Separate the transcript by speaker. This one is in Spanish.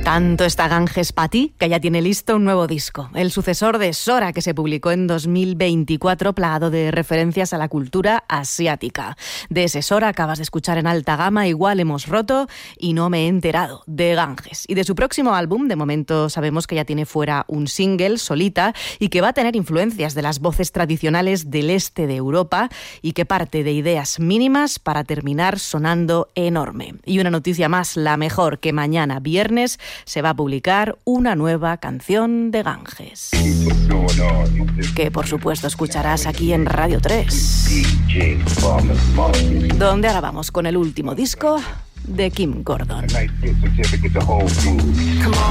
Speaker 1: Tanto está Ganges para ti que ya tiene listo un nuevo disco, el sucesor de Sora, que se publicó en 2024, plagado de referencias a la cultura asiática. De ese Sora acabas de escuchar en alta gama Igual hemos roto y No me he enterado, de Ganges. Y de su próximo álbum, de momento sabemos que ya tiene fuera un single, Solita, y que va a tener influencias de las voces tradicionales del este de Europa y que parte de ideas mínimas para terminar sonando enorme. Y una noticia más, la mejor, que mañana viernes se va a publicar una nueva canción de Ganges, que por supuesto escucharás aquí en Radio 3, donde ahora vamos con el último disco de Kim Gordon.